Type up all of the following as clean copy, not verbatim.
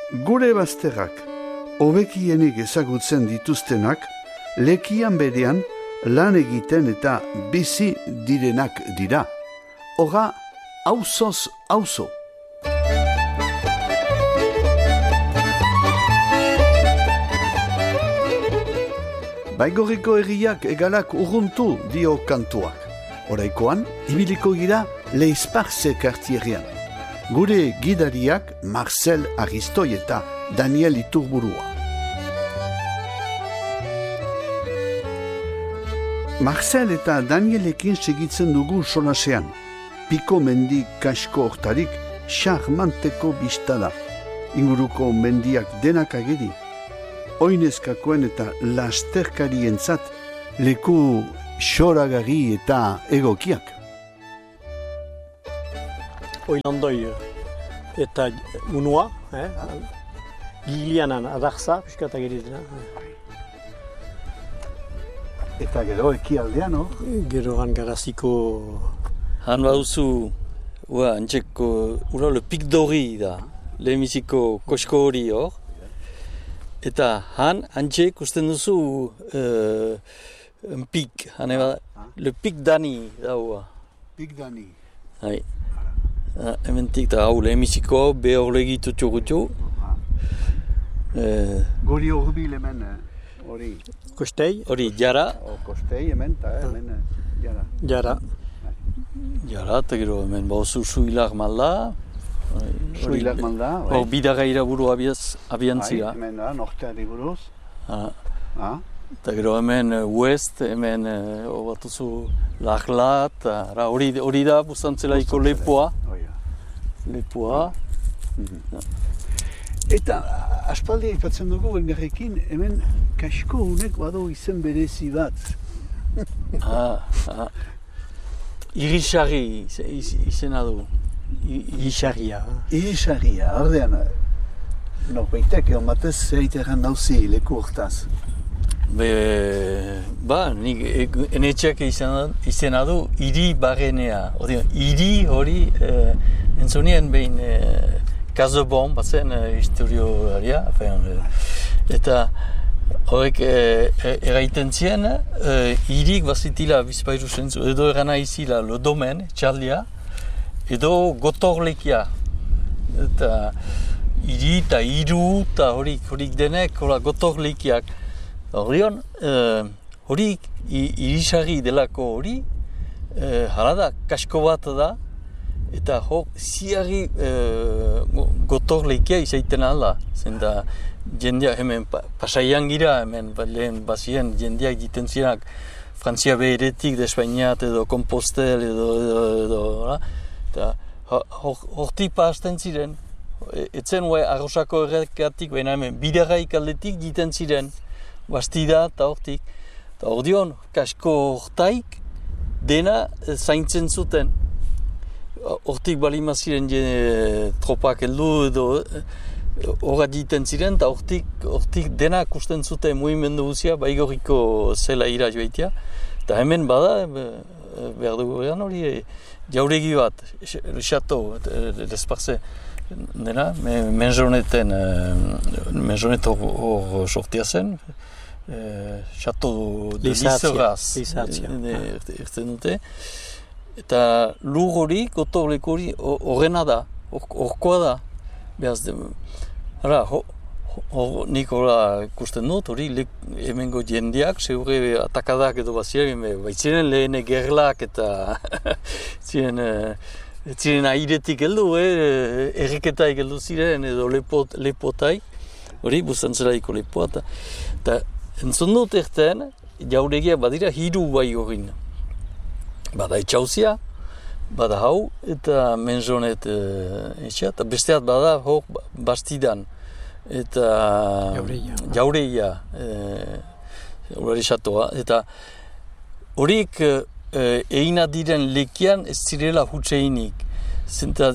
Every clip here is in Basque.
Gure bazterrak, hobekienik ezagutzen dituztenak, lekian berean lan egiten eta bizi direnak dira. Hora, auzoz auzo. Baigorriko herriak egalak urruntu dio kantuak. Oraikoan, ibiliko gira Leisparze kartierrean. Gure gidariak Marcel Aristoi eta Daniel Iturburua. Marcel eta Danielekin segitzen dugu solasean. Piko mendi kasko hortarik charmanteko bistada. Inguruko mendiak denak ageri. Oinezkakoen eta lasterkarientzat leku xoragarri eta egokiak. Oilandoi eta munua, gilianan adarza, piskat ageri dena. Eta gero ekialdean, no? Geroan garaziko... Han baduzu, antzeko, le pik dori da, lehenbiziko kosko hori hor. Eta han, antxe ikusten duzu un pik, le pik dani daua. Pik dani. Hai. Hementik da hau lehenbiziko, behor legitu txugutu. Guri horbil hemen hori. Kostei? Hori, jara. Kostei hemen, hemen jara. Jara. Jara, eta gero hemen bauzu suilak malda. Suilak malda. Hor bidagaira buru abiantzira. Hemen da, norteari buruz. Eta gero hemen west, hemen batuzu laglat, hori da bustantzelaiko lepoa. Lepoa. Eta aspaldi aipatzen dugu bengarrekin, hemen kasko honek badu izen berezi bat. Irisarri izena du. Irisarria. Irisarria, ordean, norbaitek egon batez zeiteran dauzi leku hortaz. Nik enetxeak izena du hiri barrenea. Hiri hori entzunien behin Kazobon, bazen historioaria. Eta horrek eraiten zien, hirik bazitila bizpairu zentzu, edo erana izila lodomen, txaldia, edo gotorlekia. Eta hiri eta hiru eta horik denek gotorlekiak. Horion, horik irisarri delako hori, hala da, kasko bat da, eta ziarri gotorlekia izaiten alda. Zenta jendea hemen pasaian gira, hemen lehen bazien jendeak egiten zirenak Frantzia beheretik, de Espainiat edo Kompostel edo eta hortik pasten ziren. Etzen arrosako errekatik, baina hemen bidaraik aldetik egiten ziren. Bastida eta hortik. Eta ordion, kasko hortaik dena zaintzen zuten. Hortik balima ziren tropak heldu edo horra egiten ziren, eta hortik dena kusten zuten mugimendu guzia, baigorriko zela ira joaitia. Eta hemen bada, behar dugu egan hori, jauregi bat, xato, Leisparze dena, menzonet hor sortia zen, xato de Lizoraz erten dute. Eta lur hori, gotorleko hori, horrena da, horkoa da. Behaz, nik horra ikusten dut, hori hemengo jendeak, segure atakadak edo baziren, baitziren lehene gerlak eta ziren airetik heldu, erreketaik heldu ziren edo lepotaik, hori bustantzelaiko lepoa. Eta entzun dut erten, jauregiak badira hiru bai horin. Bada etxauzia, bada hau, eta menzonet etxea, eta besteat bada hor bastidan, eta jaureia, horari xatoa, eta horik egina diren lekian ez zirela hutseinik, zenta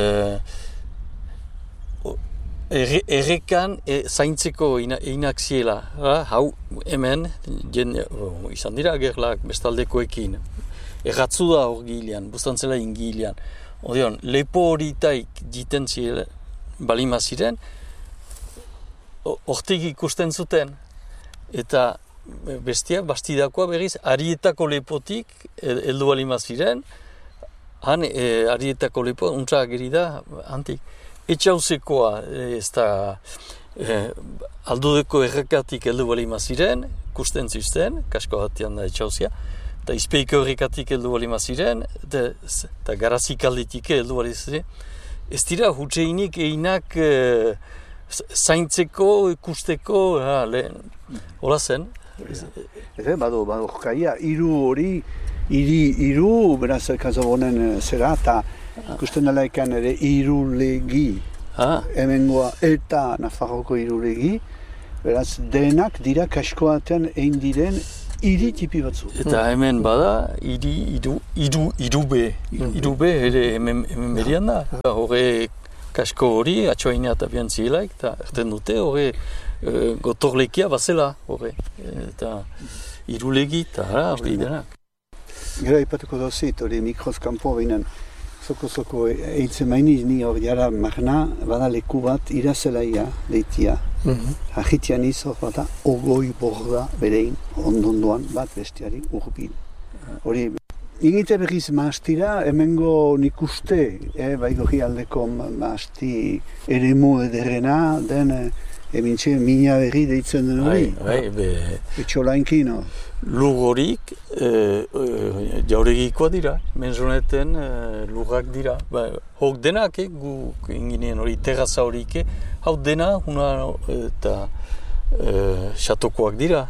errekan zaintzeko eginak ziela, hau hemen, izan dira gerlak bestaldekoekin, erratzu da hor gilean, bustantzela ingilean. Odeon, lepo horitaik jiten ziren, balima ziren, hortik ikusten zuten, eta bestiak, bastidakoa berriz, Arietako lepotik heldu balima ziren, han Arietako lepo, untsa ageri da, antik. Etxauzekoa, ez da, aldudeko errekatik heldu balima ziren, ikusten zuzten, kasko batean da etxauzia, eta izpeiko errekatik heldu balima ziren, eta garazikaldetik heldu balima ziren. Ez dira, hutseinik einak zaintzeko, ikusteko, hola zen. Badu, kaia, hiru, beraz, Kasabonen zera, eta ikusten delaekan ere hirulegi, hemengoa eta Nafarroko hirulegi, beraz, denak dira kaskoaten egin diren hiri tipi batzu. Eta hemen bada, hirube ere hemen berian da. Horre kasko hori, atxoaina eta biantzielaik, eta erten dute, horre gotorlekia bazela, horre. Eta hirulegi, eta hori denak. Gero ipatuko dozit, hori mikroskampo behinen, zoko eitzen mainiz, ni hori jara magna, bada leku bat irazelaia deitia. Agitian izor bata, ogoi borda berein, ondondoan bat bestiari urbil. Hori, ingite berriz maastira, hemengo nik uste, bai gori aldeko maasti eremu ederrena, den emintxe mina berri deitzen den hori. Etxolainkin, no? Lur horik jauregikoa dira, menzoneten lurrak dira. Hok denak, guk inginen hori terraza horik, hau dena, eta xatokoak dira.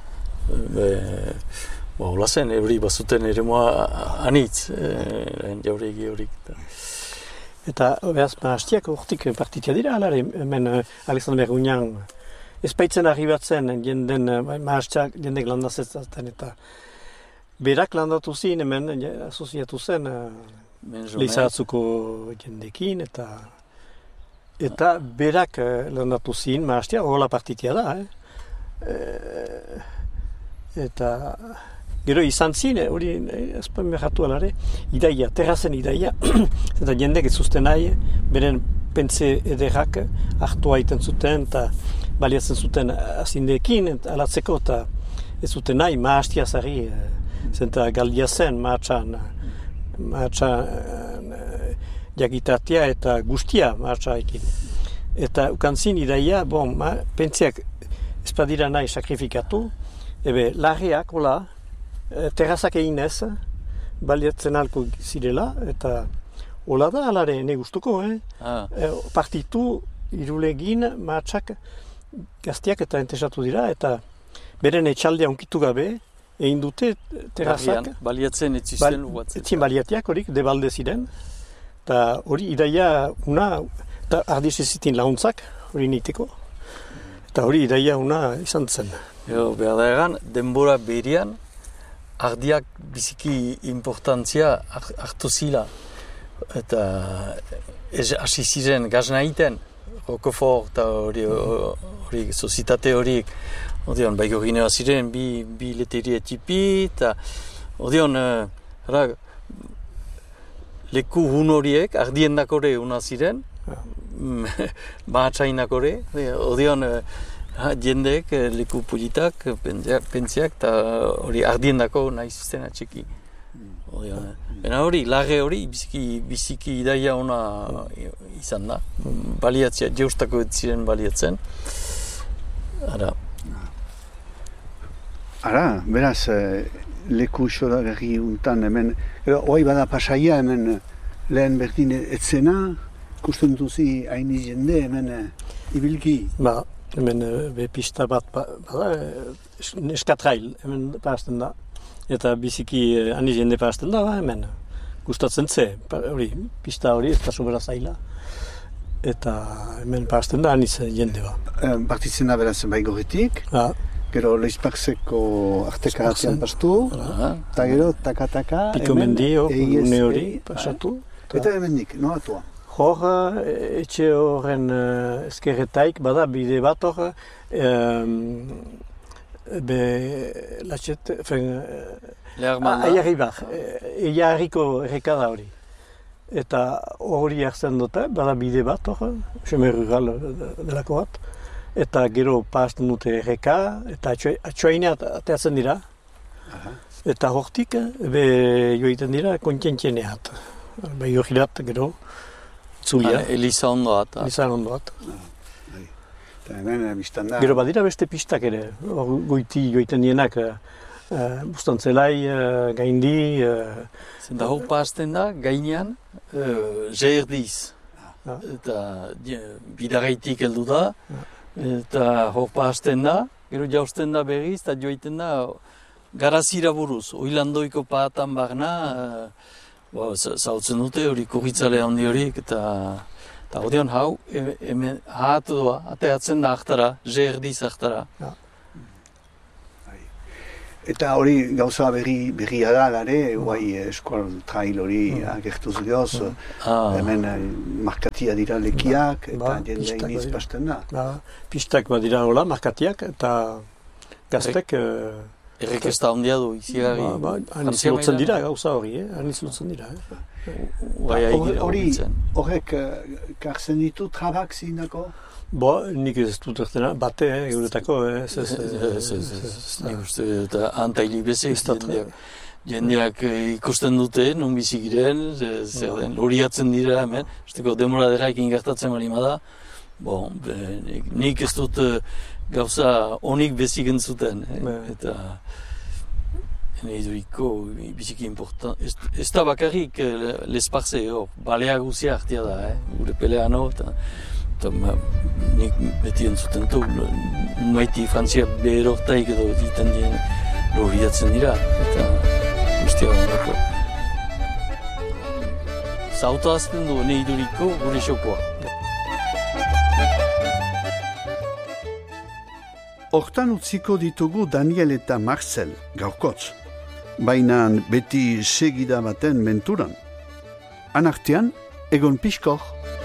Hola zen, hori bazuten ere moa anitz, jauregi horik. Eta behaz maastiak hortik partitia dira, alare, hemen Alexander Bergunian, ezpaitzen arribatzen jenden maastiak jendek landazetzen eta berak landatu zin hemen asoziatu zen Leizaratzuko jendekin eta berak landatu zin maastia, hola partitia da. Eta gero izan zin, hori ezpen behatu alare, idaia, terrazen idaia, eta jendek ez zuzten nahi, beren pentze ederrak hartua iten zuten, eta baliatzen zuten azindeekin, alatzeko, eta ez zuten nahi, maastia zari, zenta galdia zen, maatxan jakitatea eta guztia maatxaekin. Eta ukantzin idaia, pentseak ez badira nahi sakrifikatu, larriak, hola, terrazak eginez, baliatzen alko zirela, eta hola da, alare, ne gustuko, partitu irulegin maatxak gaztiak eta entesatu dira, eta beren etxaldea unkitu gabe, egin dute terrazak. Baliatzen ez zizten lugatzen. Etzien baliatiak horik, debalde ziren, eta hori idaia una, eta ardiz ezitin launtzak, hori niteko, eta hori idaia una izan zen. Behar da egan, denbora berian, ardiak biziki importantzia hartu zila. Eta hasi ziren gazna egiten, Roquefort eta hori, sozitate horiek, odion, baiko ginea ziren, bi leteria tipi, eta odion, leku hun horiek, ardiendakore una ziren, mahatsainakore, odion, jendeek, leku politak, pentziak, eta hori ardiendako nahi zuzten atxeki. Bena hori, lage hori, biziki idaia ona izan da. Baliatzea, jeustako ez ziren baliatzen. Beraz, leku soragarri untan hemen, hoi bada pasaia hemen lehen berdin etzena, ikusten duzi haini jende hemen ibilki. Hemen pista bat bada, neskatrail hemen parazten da. Eta biziki ani jende parazten da, hemen gustatzen ze, hori, pista hori ez da sobera zaila. Eta hemen parazten da aniz jende ba. Partitzen da beraz bai gorritik, gero Leizparzeko artekaratzean pastu, eta gero taka-taka, Piko mendi, une hori pasatu. Eta hemendik, noatua? Hor, etxe horren ezkerretaik, bada bide bat hor, aiarriko errekada hori. Eta hori hartzen dute, bada bide bat hor, seme rural delako bat. eta gero pasten dute erreka, eta atxoainea ateatzen dira. Eta hortik, joiten dira kontzientieneat. Jogirat, gero, zulia. Eliza ondoat. Eliza ondoat. Eta hemen, biztanda... Gero badira beste pistak ere, goiti joiten dienak, Bustantzelai, gaindi... Zenta hor pasten da, gainean, jerdiz. Eta bidaraitik heldu da, eta hor pasten da, gero jausten da berriz, eta joiten da garazira buruz. Oilandoiko paatan barna, zautzen dute hori kurritzale handi horiek, eta ordean hau, hemen hatu doa, ateatzen da ahtara, jerdiz ahtara. Eta hori gauza berria da, lare, guai eskual trail hori agertuz gehoz, hemen markatia dira lekiak, eta jende iniz pasten da. Pistak badira hola, markatiak, eta gaztek... Errekesta handia du, izigarri. Aniz lotzen dira gauza hori, aniz lotzen dira. Horrek karzen ditu trabak zindako? Nik ez dut ertena, bate, euretako, nik uste, eta antaili bezek, jendeak ikusten dute, non bizikiren, zer den, horiatzen dira hemen, usteko demora deraikin gertatzen bali da, nik ez dut gauza onik bezik entzuten, eta eduriko biziki important, ez da bakarrik lesparze, balea guzia hartia da, gure pelea no, nik beti entzuten du, maiti Frantzia beherortaik edo egiten dien loriatzen dira, eta guztia ondako. Zauta azten du, neiduriko gure xokoa. Hortan utziko ditugu Daniel eta Marcel, gaurkotz, baina beti segida baten menturan. Anartean, egon pixkor.